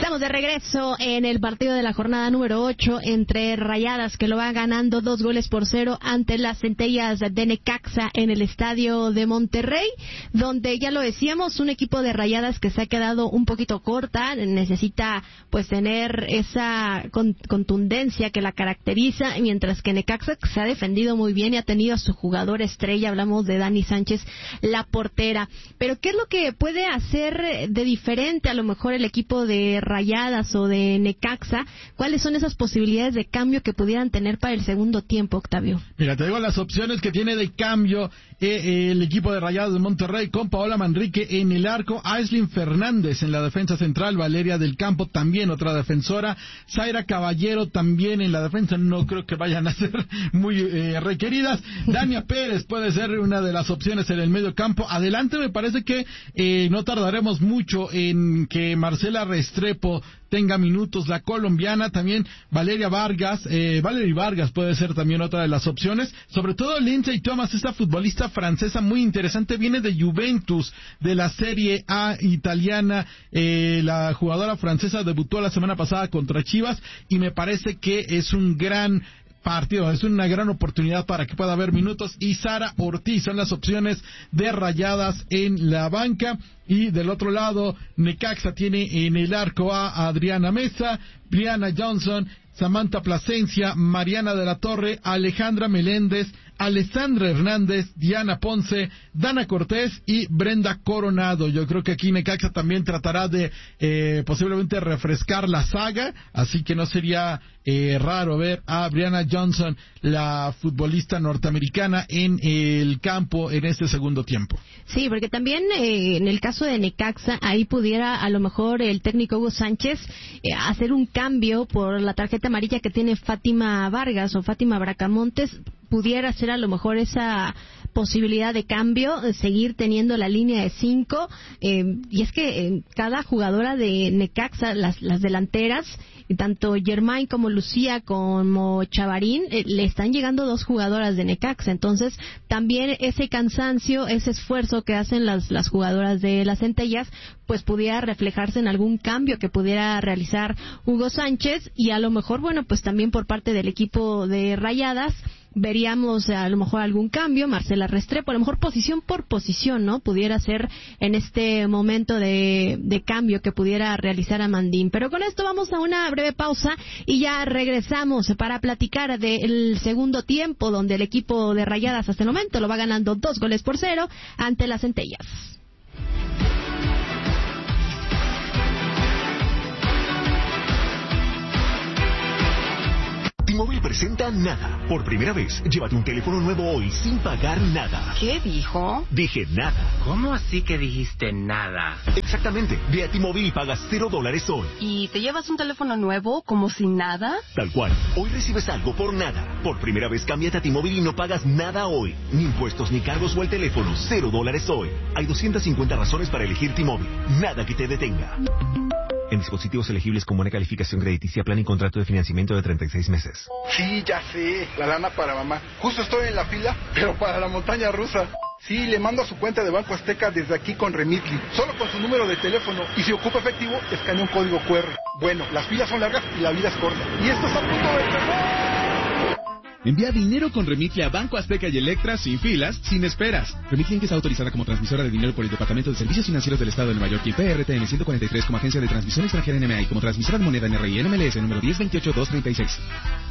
Estamos de regreso en el partido de la jornada número 8 entre Rayadas, que lo va ganando 2-0 ante las Centellas de Necaxa en el estadio de Monterrey, donde ya lo decíamos, un equipo de Rayadas que se ha quedado un poquito corta, necesita pues tener esa contundencia que la caracteriza, mientras que Necaxa se ha defendido muy bien y ha tenido a su jugador estrella, hablamos de Dani Sánchez, la portera. Pero ¿qué es lo que puede hacer de diferente a lo mejor el equipo de Rayadas o de Necaxa? ¿Cuáles son esas posibilidades de cambio que pudieran tener para el segundo tiempo, Octavio? Mira, te digo las opciones que tiene de cambio el equipo de Rayados de Monterrey, con Paola Manrique en el arco, Aislinn Fernández en la defensa central, Valeria del Campo también otra defensora, Zaira Caballero también en la defensa, no creo que vayan a ser muy requeridas, Dania Pérez puede ser una de las opciones en el medio campo. Adelante me parece que no tardaremos mucho en que Marcela Restrepo tenga minutos, la colombiana, también Valerie Vargas puede ser también otra de las opciones, sobre todo Lindsay Thomas, esta futbolista francesa muy interesante, viene de Juventus, de la Serie A italiana, la jugadora francesa debutó la semana pasada contra Chivas y me parece que es un gran partido, es una gran oportunidad para que pueda haber minutos, y Sara Ortiz son las opciones de Rayadas en la banca. Y del otro lado, Necaxa tiene en el arco a Adriana Mesa, Brianna Johnson, Samantha Plasencia, Mariana de la Torre, Alejandra Meléndez, Alessandra Hernández, Diana Ponce, Dana Cortés y Brenda Coronado. Yo creo que aquí Necaxa también tratará de posiblemente refrescar la saga, así que no sería raro ver a Brianna Johnson, la futbolista norteamericana, en el campo en este segundo tiempo. Sí, porque también en el caso de Necaxa, ahí pudiera a lo mejor el técnico Hugo Sánchez hacer un cambio por la tarjeta amarilla que tiene Fátima Vargas o Fátima Bracamontes, pudiera ser a lo mejor esa posibilidad de cambio, seguir teniendo la línea de 5, y es que cada jugadora de Necaxa, las delanteras, tanto Germain como Lucía como Chavarín, le están llegando 2 jugadoras de Necaxa, entonces también ese cansancio, ese esfuerzo que hacen las jugadoras de las Centellas, pues pudiera reflejarse en algún cambio que pudiera realizar Hugo Sánchez, y a lo mejor, bueno, pues también por parte del equipo de Rayadas veríamos a lo mejor algún cambio, Marcela Restrepo, a lo mejor posición por posición, ¿no? Pudiera ser en este momento de cambio que pudiera realizar Amandín. Pero con esto vamos a una breve pausa y ya regresamos para platicar del segundo tiempo, donde el equipo de Rayadas hasta el momento lo va ganando 2-0 ante las Centellas. T-Mobile presenta Nada. Por primera vez, llévate un teléfono nuevo hoy sin pagar nada. ¿Qué dijo? Dije nada. ¿Cómo así que dijiste nada? Exactamente. Ve a T-Mobile y pagas $0 hoy. ¿Y te llevas un teléfono nuevo como sin nada? Tal cual. Hoy recibes algo por nada. Por primera vez, cámbiate a T-Mobile y no pagas nada hoy. Ni impuestos, ni cargos o el teléfono. $0 hoy. Hay 250 razones para elegir T-Mobile. Nada que te detenga. En dispositivos elegibles con buena calificación crediticia, plan y contrato de financiamiento de 36 meses. Sí, ya sé, la lana para mamá. Justo estoy en la fila, pero para la montaña rusa. Sí, le mando a su cuenta de Banco Azteca desde aquí con Remitly, solo con su número de teléfono, y si ocupa efectivo, escanea un código QR. Bueno, las filas son largas y la vida es corta. Y esto está a punto de empezar. Envía dinero con Remitly a Banco Azteca y Electra sin filas, sin esperas. Remitly Inc. está autorizada como transmisora de dinero por el Departamento de Servicios Financieros del Estado de Nueva York y PRTN 143 como agencia de transmisión extranjera NMA y como transmisora de moneda NRI NMLS número 1028236.